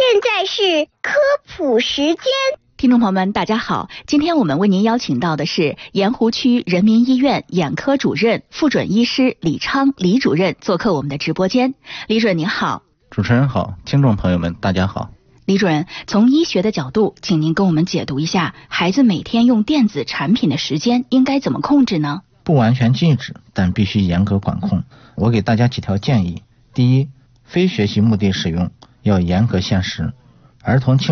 在是科普时间。 听众朋友们，大家好，今天我们为您邀请到的是盐湖区人民医院眼科主任、副准医师李昌李主任做客我们的直播间。李主任您好。 主持人好，听众朋友们大家好。 李主任，从医学的角度，请您跟我们解读一下，孩子每天用电子产品的时间应该怎么控制呢？ 不完全禁止，但必须严格管控。我给大家几条建议。第一，非学习目的使用要严格限时。儿童